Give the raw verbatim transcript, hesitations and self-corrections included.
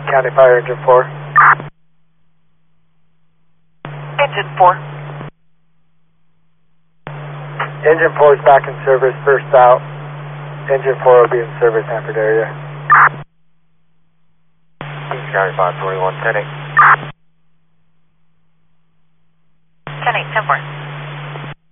County Fire Engine four. Engine four. Engine four is back in service, first out. Engine four will be in service, Hanford area. Kings County five twenty-one, ten eight.